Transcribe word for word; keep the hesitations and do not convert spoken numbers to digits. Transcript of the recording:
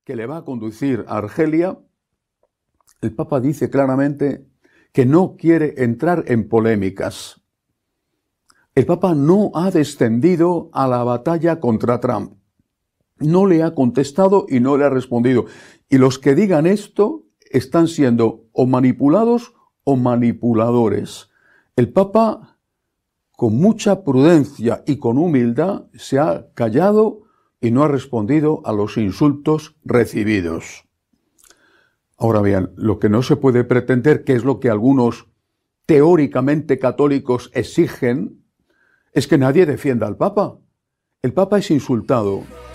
que le va a conducir a Argelia, el Papa dice claramente que no quiere entrar en polémicas. El Papa no ha descendido a la batalla contra Trump. No le ha contestado y no le ha respondido. Y los que digan esto están siendo o manipulados o manipuladores. El Papa, con mucha prudencia y con humildad, se ha callado y no ha respondido a los insultos recibidos. Ahora bien, lo que no se puede pretender, que es lo que algunos teóricamente católicos exigen, es que nadie defienda al Papa. El Papa es insultado